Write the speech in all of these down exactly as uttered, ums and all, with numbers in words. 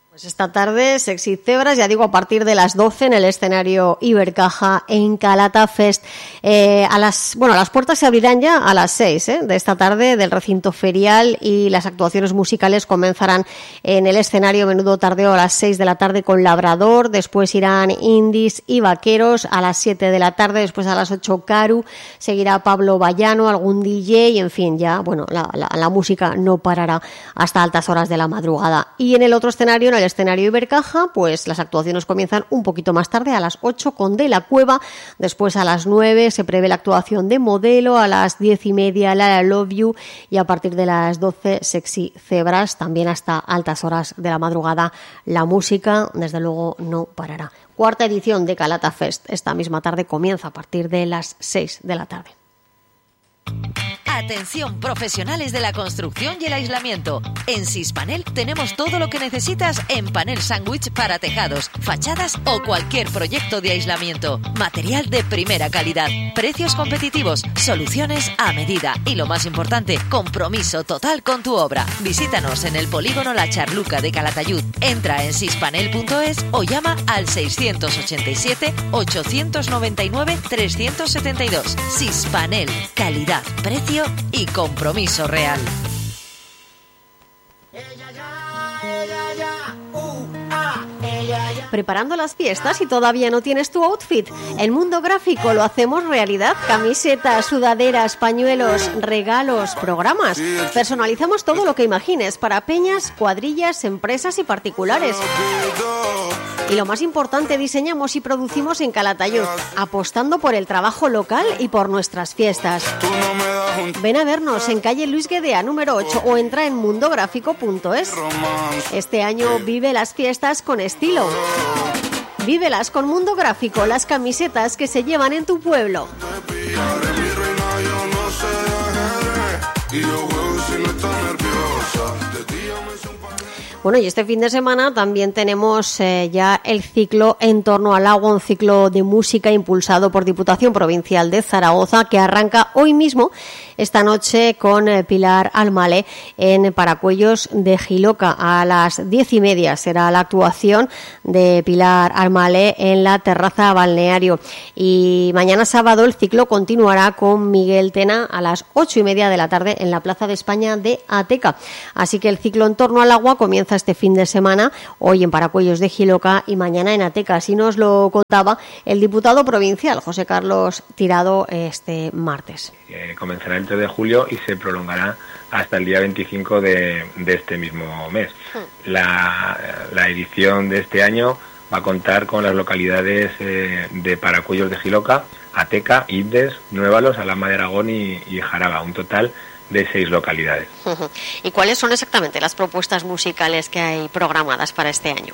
Pues esta tarde, Sexy Cebras, ya digo, a partir de las doce en el escenario Ibercaja en Calata Fest. Eh, a las, bueno, las puertas se abrirán ya a las seis ¿eh? de esta tarde del recinto ferial y las actuaciones musicales comenzarán en el escenario Menudo Tardeo a las seis de la tarde con Labrador, después irán Indies y Vaqueros a las siete de la tarde, después a las ocho Caru, seguirá Pablo Bayano, algún D J y en fin, ya, bueno, la, la, la música no parará hasta altas horas de la madrugada. Y en el otro escenario, en el escenario Ibercaja, pues las actuaciones comienzan un poquito más tarde, a las ocho con De la Cueva, después a las nueve se prevé la actuación de Modelo, a las diez y media La Love You y a partir de las doce Sexy Cebras, también hasta altas horas de la madrugada. La música, desde luego, no parará. Cuarta edición de Calata Fest, esta misma tarde comienza a partir de las seis de la tarde. Atención, profesionales de la construcción y el aislamiento. En Sispanel tenemos todo lo que necesitas en panel sándwich para tejados, fachadas o cualquier proyecto de aislamiento. Material de primera calidad, precios competitivos, soluciones a medida y, lo más importante, compromiso total con tu obra. Visítanos en el polígono La Charluca de Calatayud. Entra en sispanel punto es o llama al seiscientos ochenta y siete, ochocientos noventa y nueve, trescientos setenta y dos. Sispanel, calidad, precio y compromiso real. Preparando las fiestas y todavía no tienes tu outfit. En Mundo Gráfico lo hacemos realidad. Camisetas, sudaderas, pañuelos, regalos, programas. Personalizamos todo lo que imagines para peñas, cuadrillas, empresas y particulares. Y lo más importante, diseñamos y producimos en Calatayud, apostando por el trabajo local y por nuestras fiestas. Ven a vernos en calle Luis Guedea número ocho o entra en mundográfico punto es. Este año vive las fiestas con estilo. Vívelas con Mundo Gráfico, las camisetas que se llevan en tu pueblo. Bueno, y este fin de semana también tenemos eh, ya el ciclo En torno al agua, un ciclo de música impulsado por Diputación Provincial de Zaragoza, que arranca hoy mismo, esta noche, con eh, Pilar Almalé en Paracuellos de Jiloca. A las diez y media será la actuación de Pilar Almalé en la terraza balneario. Y mañana sábado el ciclo continuará con Miguel Tena a las ocho y media de la tarde en la Plaza de España de Ateca. Así que el ciclo En torno al agua comienza este fin de semana, hoy en Paracuellos de Jiloca y mañana en Ateca. Así nos lo contaba el diputado provincial, José Carlos Tirado, este martes. Eh, comenzará el tres de julio y se prolongará hasta el día veinticinco de, de este mismo mes. Hmm. La, la edición de este año va a contar con las localidades eh, de Paracuellos de Jiloca, Ateca, Ibdes, Nuévalos, Alhama de Aragón y, y Jaraba, un total de seis localidades. ¿Y cuáles son exactamente las propuestas musicales que hay programadas para este año?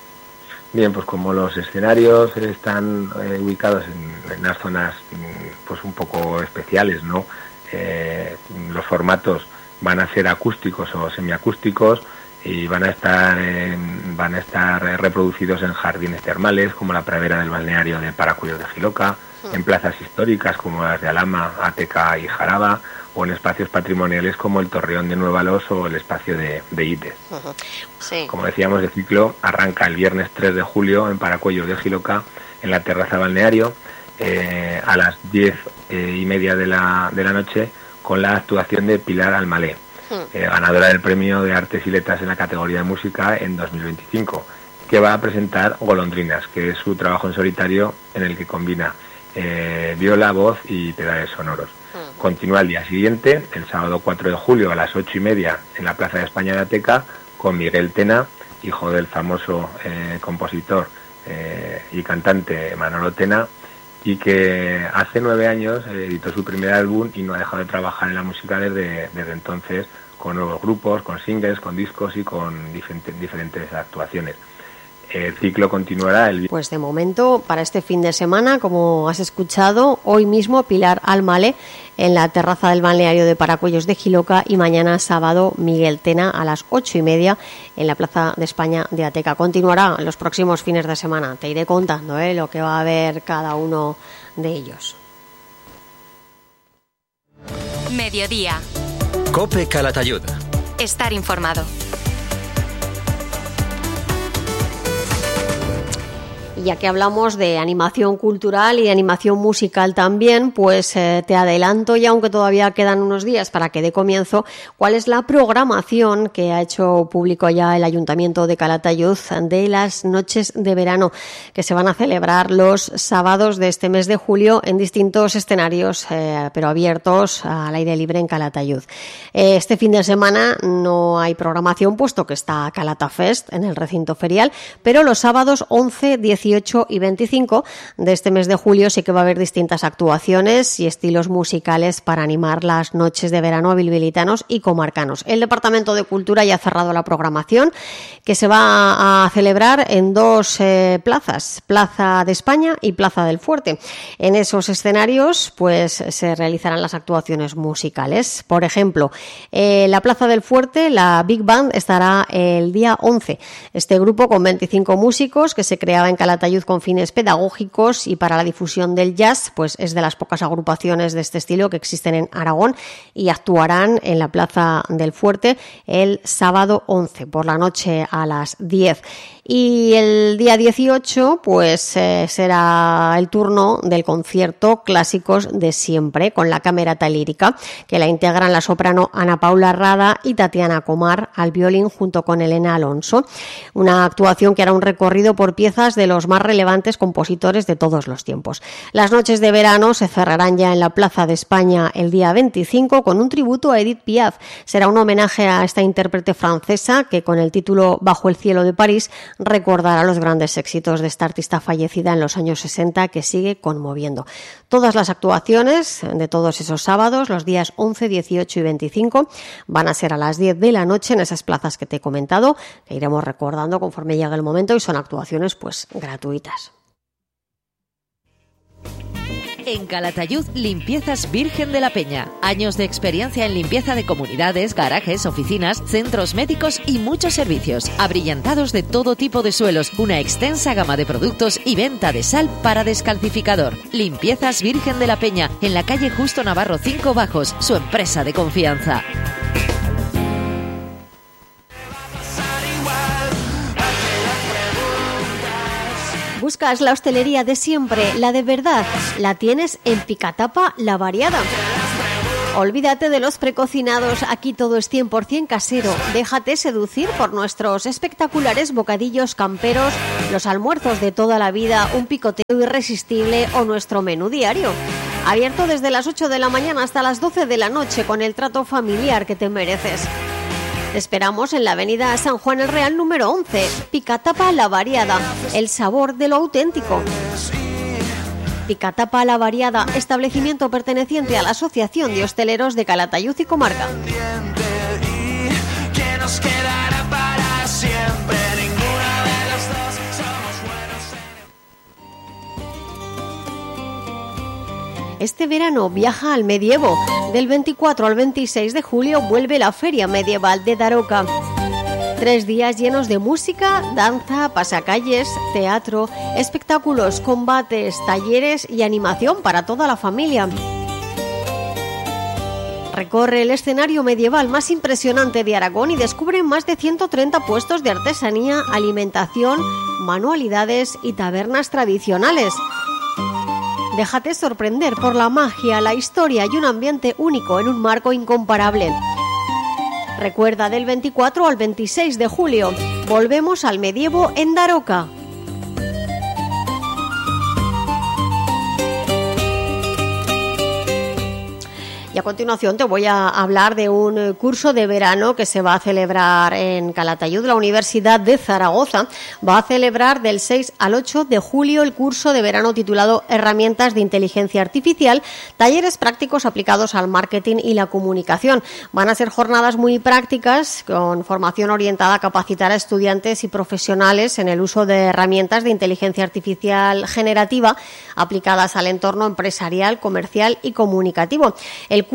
Bien, pues como los escenarios están eh, ubicados en, en las zonas pues un poco especiales, ¿no? Eh, los formatos van a ser acústicos o semiacústicos y van a estar en, van a estar reproducidos en jardines termales como la pradera del balneario de Paracuellos de Jiloca, uh-huh. en plazas históricas como las de Alhama, Ateca y Jaraba, o en espacios patrimoniales como el Torreón de Nuévalos o el espacio de, de Ibdes. Uh-huh. Sí. Como decíamos, el ciclo arranca el viernes tres de julio en Paracuellos de Jiloca, en la terraza balneario, eh, a las diez eh, y media de la, de la noche, con la actuación de Pilar Almalé, uh-huh. eh, ganadora del Premio de Artes y Letras en la categoría de música en dos mil veinticinco, que va a presentar Golondrinas, que es su trabajo en solitario en el que combina eh, viola, voz y pedales sonoros. Continúa el día siguiente, el sábado cuatro de julio a las ocho y media en la Plaza de España de Ateca, con Miguel Tena, hijo del famoso eh, compositor eh, y cantante Manolo Tena, y que hace nueve años eh, editó su primer álbum y no ha dejado de trabajar en la música desde, desde entonces, con nuevos grupos, con singles, con discos y con diferentes, diferentes actuaciones. El ciclo continuará el... Pues de momento, para este fin de semana, como has escuchado, hoy mismo Pilar Almalé en la terraza del balneario de Paracuellos de Jiloca y mañana sábado Miguel Tena a las ocho y media en la Plaza de España de Ateca. Continuará en los próximos fines de semana. Te iré contando ¿eh? lo que va a haber cada uno de ellos. Mediodía. COPE Calatayud. Estar informado. Ya que hablamos de animación cultural y animación musical también, pues eh, te adelanto ya, aunque todavía quedan unos días para que dé comienzo, cuál es la programación que ha hecho público ya el Ayuntamiento de Calatayud de las noches de verano, que se van a celebrar los sábados de este mes de julio en distintos escenarios, eh, pero abiertos al aire libre en Calatayud. Eh, este fin de semana no hay programación, puesto que está Calata Fest en el recinto ferial, pero los sábados once, dieciocho y veinticinco de este mes de julio sí que va a haber distintas actuaciones y estilos musicales para animar las noches de verano bilbilitanos y comarcanos. El Departamento de Cultura ya ha cerrado la programación, que se va a celebrar en dos eh, plazas, Plaza de España y Plaza del Fuerte. En esos escenarios pues se realizarán las actuaciones musicales. Por ejemplo, eh, la Plaza del Fuerte, la Big Band, estará el día once. Este grupo con veinticinco músicos, que se creaba en Calatayud con fines pedagógicos y para la difusión del jazz, pues es de las pocas agrupaciones de este estilo que existen en Aragón, y actuarán en la Plaza del Fuerte el sábado once por la noche a las diez. Y el día dieciocho pues eh, será el turno del concierto Clásicos de Siempre, con la Camerata Lírica, que la integran la soprano Ana Paula Rada y Tatiana Comar al violín junto con Elena Alonso. Una actuación que hará un recorrido por piezas de los más relevantes compositores de todos los tiempos. Las noches de verano se cerrarán ya en la Plaza de España el día veinticinco con un tributo a Edith Piaf. Será un homenaje a esta intérprete francesa que, con el título Bajo el cielo de París, recordará los grandes éxitos de esta artista fallecida en los años sesenta, que sigue conmoviendo. Todas las actuaciones de todos esos sábados, los días once, dieciocho y veinticinco, van a ser a las diez de la noche en esas plazas que te he comentado, que iremos recordando conforme llegue el momento, y son actuaciones pues gratuitas. En Calatayud, Limpiezas Virgen de la Peña. Años de experiencia en limpieza de comunidades, garajes, oficinas, centros médicos y muchos servicios. Abrillantados de todo tipo de suelos, una extensa gama de productos y venta de sal para descalcificador. Limpiezas Virgen de la Peña, en la calle Justo Navarro cinco Bajos, su empresa de confianza. ¿Buscas la hostelería de siempre, la de verdad? La tienes en Picatapa La Variada. Olvídate de los precocinados, aquí todo es cien por ciento casero. Déjate seducir por nuestros espectaculares bocadillos camperos, los almuerzos de toda la vida, un picoteo irresistible o nuestro menú diario. Abierto desde las ocho de la mañana hasta las doce de la noche, con el trato familiar que te mereces. Te esperamos en la avenida San Juan el Real número once, Picatapa La Variada, el sabor de lo auténtico. Picatapa La Variada, establecimiento perteneciente a la Asociación de Hosteleros de Calatayud y Comarca. Este verano viaja al medievo. Del veinticuatro al veintiséis de julio vuelve la Feria Medieval de Daroca. Tres días llenos de música, danza, pasacalles, teatro, espectáculos, combates, talleres y animación para toda la familia. Recorre el escenario medieval más impresionante de Aragón y descubre más de ciento treinta puestos de artesanía, alimentación, manualidades y tabernas tradicionales. Déjate sorprender por la magia, la historia y un ambiente único en un marco incomparable. Recuerda, del veinticuatro al veintiséis de julio, volvemos al medievo en Daroca. Y a continuación te voy a hablar de un curso de verano que se va a celebrar en Calatayud. La Universidad de Zaragoza va a celebrar del seis al ocho de julio el curso de verano titulado Herramientas de Inteligencia Artificial, talleres prácticos aplicados al marketing y la comunicación. Van a ser jornadas muy prácticas con formación orientada a capacitar a estudiantes y profesionales en el uso de herramientas de inteligencia artificial generativa aplicadas al entorno empresarial, comercial y comunicativo. El El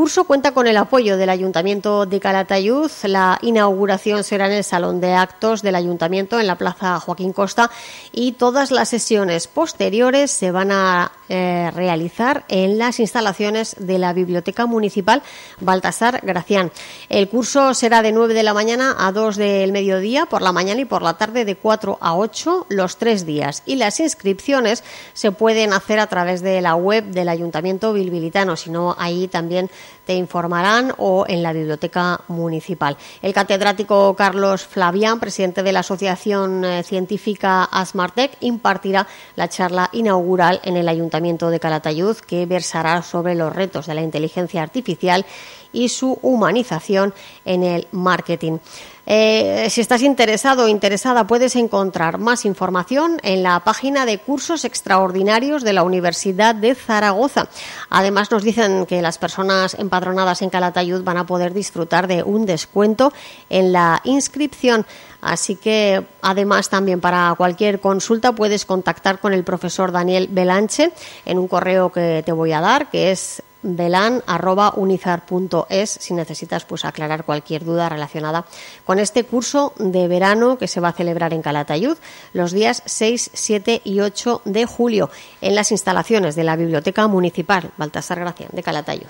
curso cuenta con el apoyo del Ayuntamiento de Calatayud. La inauguración será en el Salón de Actos del Ayuntamiento, en la Plaza Joaquín Costa, y todas las sesiones posteriores se van a eh, realizar en las instalaciones de la Biblioteca Municipal Baltasar Gracián. El curso será de nueve de la mañana a dos del mediodía por la mañana y por la tarde de cuatro a ocho los tres días. Y las inscripciones se pueden hacer a través de la web del Ayuntamiento bilbilitano, si no, ahí también te informarán, o en la Biblioteca Municipal. El catedrático Carlos Flavián, presidente de la Asociación Científica Asmartec, impartirá la charla inaugural en el Ayuntamiento de Calatayud, que versará sobre los retos de la inteligencia artificial y su humanización en el marketing. Eh, si estás interesado o interesada, puedes encontrar más información en la página de Cursos Extraordinarios de la Universidad de Zaragoza. Además, nos dicen que las personas empadronadas en Calatayud van a poder disfrutar de un descuento en la inscripción. Así que, además, también para cualquier consulta puedes contactar con el profesor Daniel Belanche en un correo que te voy a dar, que es belan arroba unizar punto es, si necesitas pues aclarar cualquier duda relacionada con este curso de verano que se va a celebrar en Calatayud los días seis, siete y ocho de julio en las instalaciones de la Biblioteca Municipal Baltasar Gracián de Calatayud.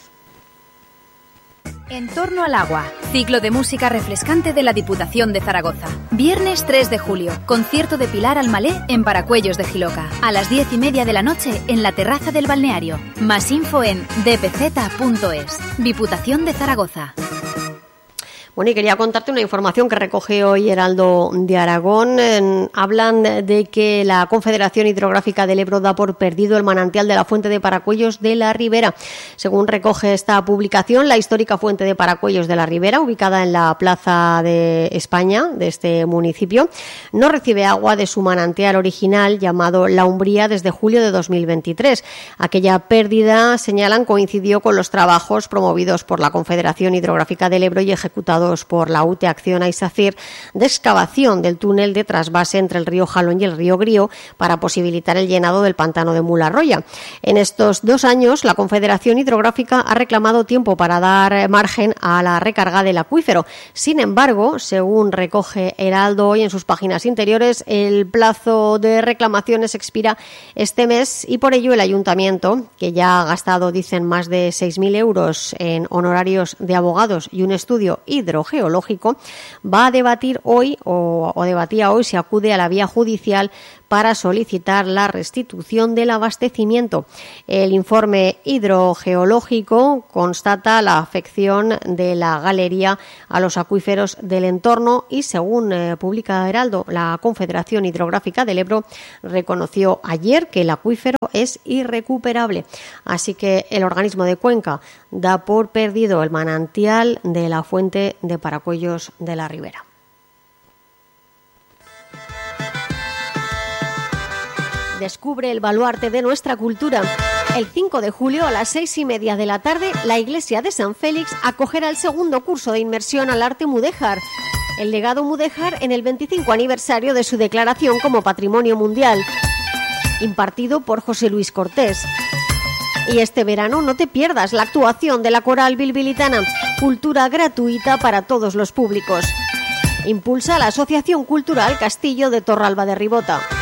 En torno al agua, ciclo de música refrescante de la Diputación de Zaragoza. Viernes tres de julio, concierto de Pilar Almalé en Paracuellos de Jiloca. A las diez y media de la noche en la terraza del balneario. Más info en d p z punto es. Diputación de Zaragoza. Bueno, y quería contarte una información que recoge hoy Heraldo de Aragón. Eh, hablan de que la Confederación Hidrográfica del Ebro da por perdido el manantial de la fuente de Paracuellos de la Ribera. Según recoge esta publicación, la histórica fuente de Paracuellos de la Ribera, ubicada en la Plaza de España de este municipio, no recibe agua de su manantial original llamado La Umbría desde julio de dos mil veintitrés. Aquella pérdida, señalan, coincidió con los trabajos promovidos por la Confederación Hidrográfica del Ebro y ejecutados por la U T E Acciona y SACIR de excavación del túnel de trasvase entre el río Jalón y el río Grío para posibilitar el llenado del pantano de Mularroya. En estos dos años, la Confederación Hidrográfica ha reclamado tiempo para dar margen a la recarga del acuífero. Sin embargo, según recoge Heraldo hoy en sus páginas interiores, el plazo de reclamaciones expira este mes y por ello el Ayuntamiento, que ya ha gastado, dicen, más de seis mil euros en honorarios de abogados y un estudio hidrográfico geológico, va a debatir hoy o, o debatía hoy si acude a la vía judicial para solicitar la restitución del abastecimiento. El informe hidrogeológico constata la afección de la galería a los acuíferos del entorno y, según eh, publica Heraldo, la Confederación Hidrográfica del Ebro reconoció ayer que el acuífero es irrecuperable. Así que el organismo de Cuenca da por perdido el manantial de la fuente de Paracuellos de la Ribera. Descubre el baluarte de nuestra cultura. El cinco de julio a las seis y media de la tarde, la Iglesia de San Félix acogerá el segundo curso de inmersión al arte mudéjar. El legado mudéjar en el veinticinco aniversario de su declaración como Patrimonio Mundial, impartido por José Luis Cortés. Y este verano no te pierdas la actuación de la Coral Bilbilitana, cultura gratuita para todos los públicos. Impulsa la Asociación Cultural Castillo de Torralba de Ribota.